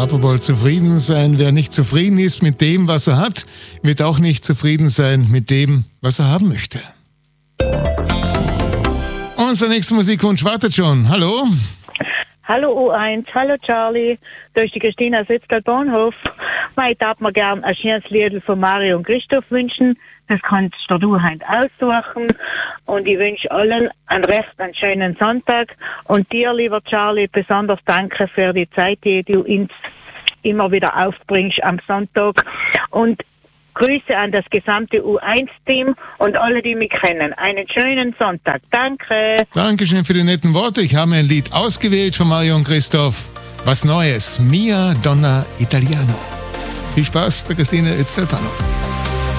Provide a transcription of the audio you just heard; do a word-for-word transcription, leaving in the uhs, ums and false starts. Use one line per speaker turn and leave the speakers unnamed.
Apropos zufrieden sein. Wer nicht zufrieden ist mit dem, was er hat, wird auch nicht zufrieden sein mit dem, was er haben möchte. Unser nächster Musikwunsch wartet schon. Hallo?
Hallo U eins, hallo Charlie, da ist die Christina Sitztal Bahnhof. Ich darf mir gerne ein schönes Lied von Mario und Christoph wünschen. Das kannst du heute aussuchen. Und ich wünsche allen einen recht einen schönen Sonntag. Und dir, lieber Charlie, besonders danke für die Zeit, die du uns immer wieder aufbringst am Sonntag. Und Grüße an das gesamte U eins Team und alle, die mich kennen. Einen schönen Sonntag. Danke.
Dankeschön für die netten Worte. Ich habe ein Lied ausgewählt von Mario und Christoph. Was Neues. Mia Donna Italiano. Viel Spaß, der Christine Itztal-Bahnhof.